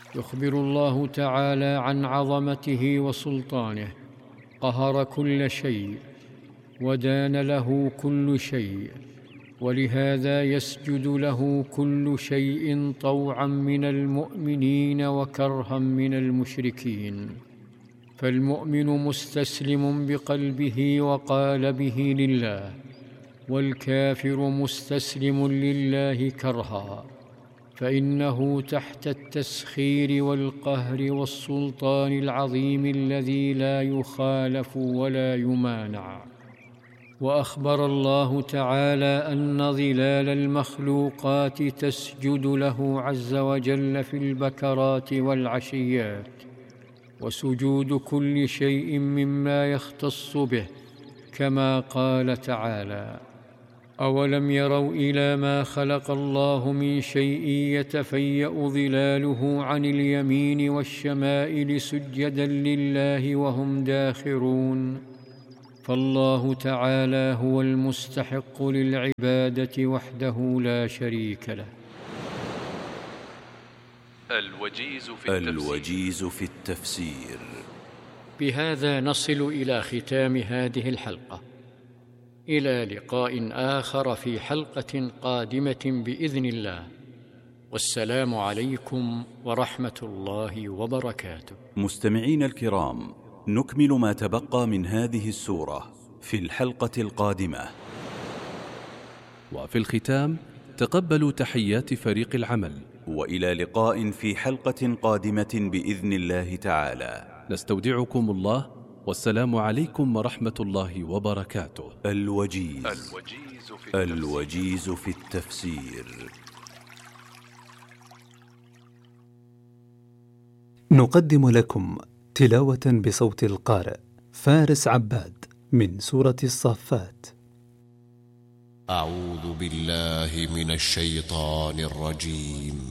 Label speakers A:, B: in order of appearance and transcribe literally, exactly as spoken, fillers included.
A: يخبر الله تعالى عن عظمته وسلطانه. قهر كل شيء ودان له كل شيء، ولهذا يسجد له كل شيء طوعا من المؤمنين وكرها من المشركين. فالمؤمن مستسلم بقلبه وقالبه لله، والكافر مستسلم لله كرها، فإنه تحت التسخير والقهر والسلطان العظيم الذي لا يخالف ولا يمانع. وأخبر الله تعالى أن ظلال المخلوقات تسجد له عز وجل في البكرات والعشيات، وسجود كل شيء مما يختص به، كما قال تعالى: أولم يروا إلى ما خلق الله من شيء يتفيأ ظلاله عن اليمين والشمائل سجدا لله وهم داخرون. فالله تعالى هو المستحق للعبادة وحده لا شريك له.
B: الوجيز في التفسير, الوجيز في التفسير.
A: بهذا نصل إلى ختام هذه الحلقة، إلى لقاء آخر في حلقة قادمة بإذن الله، والسلام عليكم ورحمة الله وبركاته.
B: مستمعين الكرام، نكمل ما تبقى من هذه السورة في الحلقة القادمة.
C: وفي الختام تقبلوا تحيات فريق العمل،
B: وإلى لقاء في حلقة قادمة بإذن الله تعالى.
C: نستودعكم الله، والسلام عليكم ورحمة الله وبركاته.
B: الوجيز, الوجيز, في, التفسير. الوجيز في التفسير.
D: نقدم لكم تلاوة بصوت القارئ فارس عباد من سورة الصافات.
E: أعوذ بالله من الشيطان الرجيم.